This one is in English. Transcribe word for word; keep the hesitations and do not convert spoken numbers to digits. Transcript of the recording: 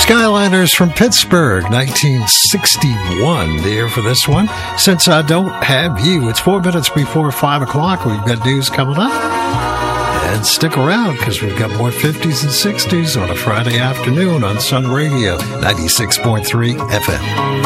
Skyliners from Pittsburgh, nineteen sixty-one. There for this one. Since I Don't Have You, it's four minutes before five o'clock. We've got news coming up. And stick around because we've got more fifties and sixties on a Friday afternoon on Sun Radio, ninety-six point three F M.